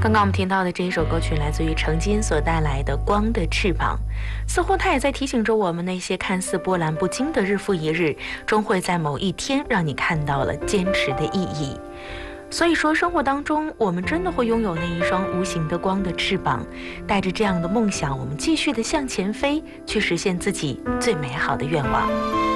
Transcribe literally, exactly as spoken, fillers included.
刚刚我们听到的这一首歌曲来自于程金所带来的《光的翅膀》，似乎它也在提醒着我们，那些看似波澜不惊的日复一日，终会在某一天让你看到了坚持的意义。所以说，生活当中我们真的会拥有那一双无形的光的翅膀，带着这样的梦想，我们继续的向前飞，去实现自己最美好的愿望。